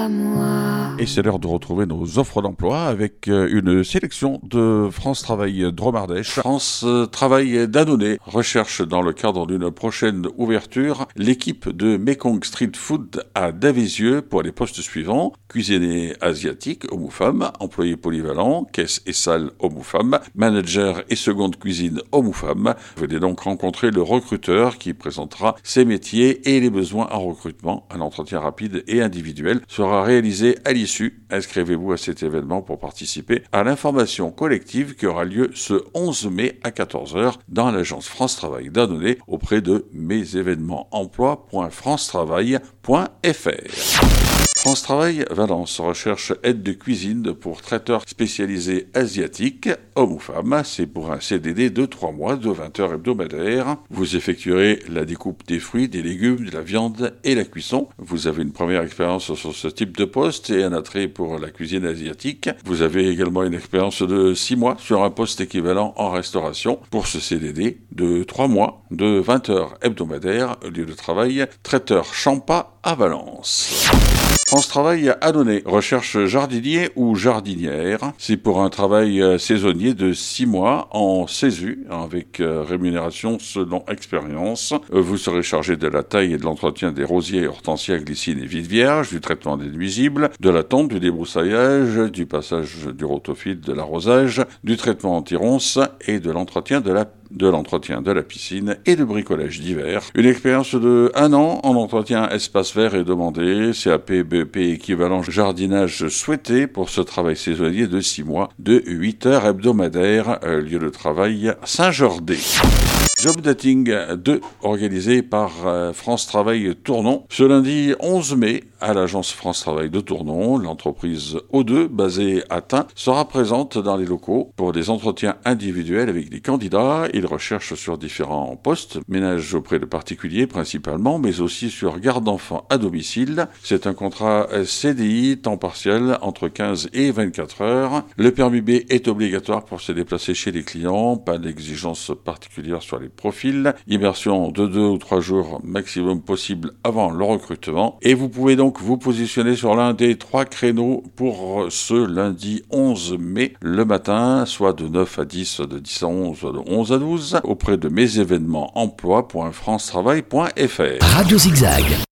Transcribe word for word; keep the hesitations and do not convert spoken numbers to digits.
à moi. Et c'est l'heure de retrouver nos offres d'emploi avec une sélection de France Travail Dromardèche. France Travail d'Annonay recherche dans le cadre d'une prochaine ouverture l'équipe de Mekong Street Food à Davisieux pour les postes suivants: cuisinier asiatique, homme ou femme, employé polyvalent, caisse et salle, homme ou femme, manager et seconde cuisine, homme ou femme. Venez donc rencontrer le recruteur qui présentera ses métiers et les besoins en recrutement. Un entretien rapide et individuel sera réalisé à l'issue. Inscrivez-vous à cet événement pour participer à l'information collective qui aura lieu ce onze mai à quatorze heures dans l'agence France Travail d'Annonay auprès de mes événements emploi point france travail point f r. France Travail Valence recherche aide de cuisine pour traiteur spécialisé asiatique, homme ou femme. C'est pour un C D D de trois mois de vingt heures hebdomadaires. Vous effectuerez la découpe des fruits, des légumes, de la viande et la cuisson. Vous avez une première expérience sur ce type de poste et un attrait pour la cuisine asiatique. Vous avez également une expérience de six mois sur un poste équivalent en restauration. Pour ce C D D de trois mois de vingt heures hebdomadaires, lieu de travail, traiteur Champa à Valence. France Travail à Annonay recherche jardinier ou jardinière. C'est pour un travail saisonnier de six mois en CESU avec rémunération selon expérience. Vous serez chargé de la taille et de l'entretien des rosiers, hortensias, glycines et vides vierges, du traitement des nuisibles, de la tonte, du débroussaillage, du passage du rotophile, de l'arrosage, du traitement anti-ronces et de l'entretien de la de l'entretien de la piscine et de bricolage d'hiver. Une expérience de un an en entretien espace vert est demandée. C A P, B E P équivalent jardinage souhaité pour ce travail saisonnier de six mois de huit heures hebdomadaires. Euh, lieu de travail Saint-Jourdais. Job Dating deux, organisé par euh, France Travail Tournon. Ce lundi onze mai, à l'agence France Travail de Tournon, l'entreprise O deux, basée à Tain, sera présente dans les locaux pour des entretiens individuels avec des candidats. Ils recherchent sur différents postes, ménage auprès de particuliers principalement, mais aussi sur garde d'enfants à domicile. C'est un contrat C D I, temps partiel, entre quinze et vingt-quatre heures. Le permis B est obligatoire pour se déplacer chez les clients, pas d'exigence particulière sur les profils. Immersion de deux ou trois jours maximum possible avant le recrutement. Et vous pouvez donc vous positionner sur l'un des trois créneaux pour ce lundi onze mai, le matin, soit de neuf à dix, de dix à onze, soit de onze à douze, auprès de mes événements emploi point france travail point f r. Radio Zigzag.